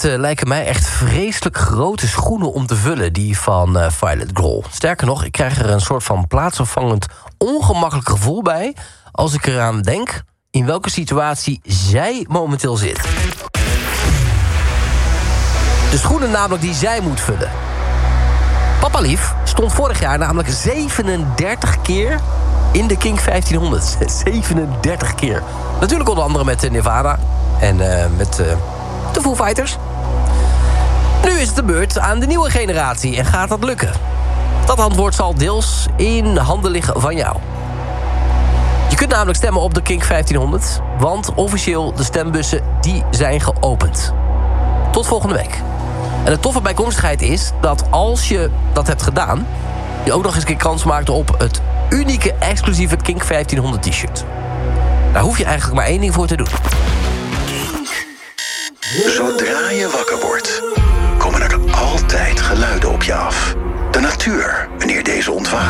lijken mij echt vreselijk grote schoenen om te vullen, die van Violet Grohl. Sterker nog, ik krijg er een soort van plaatsvervangend ongemakkelijk gevoel bij als ik eraan denk in welke situatie zij momenteel zit. De schoenen namelijk die zij moet vullen. Papa Lief stond vorig jaar namelijk 37 keer in de King 1500. 37 keer. Natuurlijk onder andere met Nirvana en met de Foo Fighters. Nu is het de beurt aan de nieuwe generatie en gaat dat lukken? Dat antwoord zal deels in handen liggen van jou. Je kunt namelijk stemmen op de King 1500, want officieel de stembussen die zijn geopend. Tot volgende week. En de toffe bijkomstigheid is dat als je dat hebt gedaan, je ook nog eens een keer kans maakt op het unieke exclusieve King 1500 t-shirt. Daar hoef je eigenlijk maar één ding voor te doen. Zodra je wakker wordt, komen er altijd geluiden op je af. De natuur, wanneer deze ontwaakt.